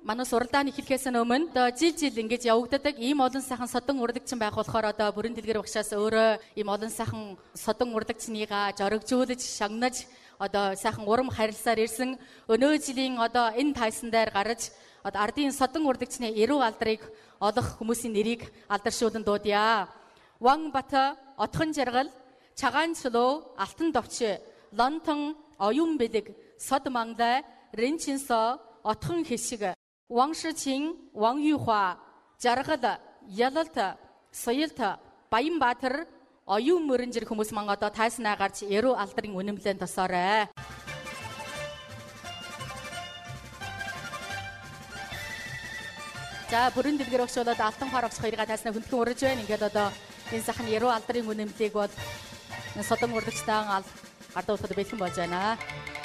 манай суралдааны эхлэхээс өмнө одоо жил ингэж явагддаг ийм олон сайхан содон урлагчин байх болохоор одоо бүрэн дэлгэр багшаас өөрөө ийм олон сайхан содон урлагчныгаа зоригжуулж, шагнаж одоо сайхан урам харилцаар ирсэн өнөө жилийн одоо энэ тайсан дээр гараж одоо ардын содон урлагчны эрүү алдрыг олох хүмүүсийн нэрийг алдаршуулан дуудъя. Ванбата, Отхон жаргал, Чагаан чулуу, Алтан довч, Лонтон, Оюун бэлэг, Сод маңдай, Ринчинсо, Отхон хэшиг, Ван Шичин, Ван Юхва, Жаргал, Ялалт, Соёлт, Баянбаатар, Оюун мөрөн зэрэг хүмүүс маань одоо тайснаа гарч эрүү алдрын үнэмлэн тосоорой. За бүрэн дэлгэр багш болоод алтан хаар багш хоёроо тайснаа хүндхэн ураж байна. Ингээд одоо энэ сайхан эрүү алдрын үнэмлийг бол содон урлагчтай гардуулахад бэлхэн болж байна.